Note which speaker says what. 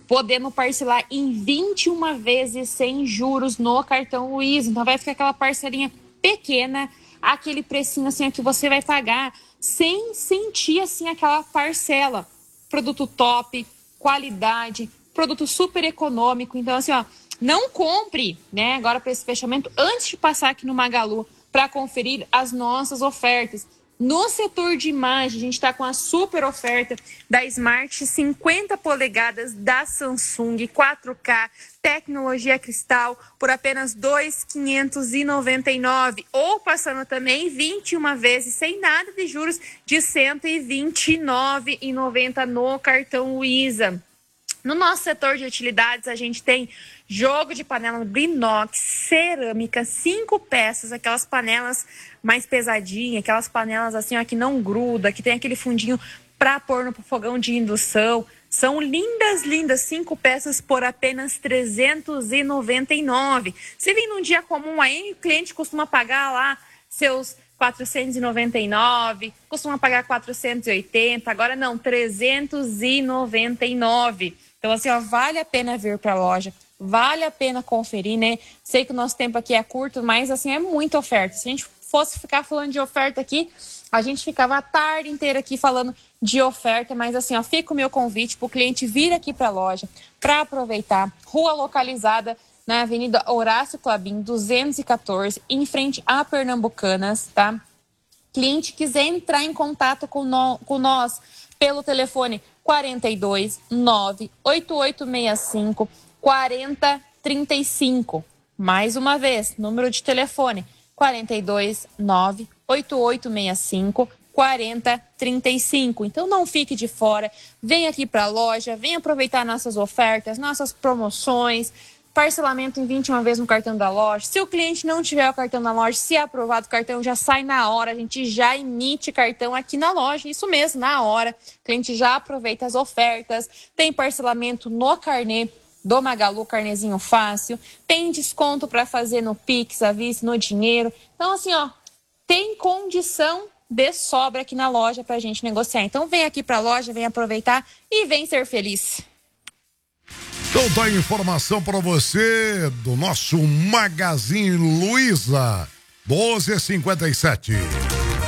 Speaker 1: podendo parcelar em 21 vezes sem juros no cartão Luiza. Então vai ficar aquela parcelinha pequena, aquele precinho assim que você vai pagar sem sentir assim aquela parcela. Produto top, qualidade, produto super econômico. Então assim, ó, não compre, né, agora para esse fechamento antes de passar aqui no Magalu para conferir as nossas ofertas. No setor de imagem, a gente está com a super oferta da Smart 50 polegadas da Samsung 4K, tecnologia cristal, por apenas R$ 2.599. Ou passando também 21 vezes sem nada de juros de R$ 129,90 no cartão Luiza. No nosso setor de utilidades, a gente tem jogo de panela Brinox, cerâmica, 5 peças, aquelas panelas mais pesadinhas, aquelas panelas assim, ó, que não gruda, que tem aquele fundinho para pôr no fogão de indução. São lindas, lindas, 5 peças por apenas R$ 399. Se vir num dia comum aí, o cliente costuma pagar lá seus 499, costuma pagar 480, agora não, 399. Então, assim, ó, vale a pena vir para a loja, vale a pena conferir, né? Sei que o nosso tempo aqui é curto, mas, assim, é muita oferta. Se a gente fosse ficar falando de oferta aqui, a gente ficava a tarde inteira aqui falando de oferta, mas, assim, ó, fica o meu convite para o cliente vir aqui para a loja para aproveitar. Rua localizada na Avenida Horácio Clabin, 214, em frente a Pernambucanas, tá? Cliente quiser entrar em contato com nós pelo telefone 42 98865 4035. Mais uma vez, número de telefone 42 98865 4035. Então não fique de fora, vem aqui para a loja, vem aproveitar nossas ofertas, nossas promoções, parcelamento em 21 vezes no cartão da loja. Se o cliente não tiver o cartão da loja, se é aprovado o cartão, já sai na hora. A gente já emite cartão aqui na loja. Isso mesmo, na hora. O cliente já aproveita as ofertas. Tem parcelamento no carnê do Magalu, carnezinho fácil. Tem desconto para fazer no Pix, à vista, no dinheiro. Então, assim, ó, tem condição de sobra aqui na loja para a gente negociar. Então, vem aqui para a loja, vem aproveitar e vem ser feliz.
Speaker 2: Então tá a informação para você do nosso Magazine Luiza, 12h57.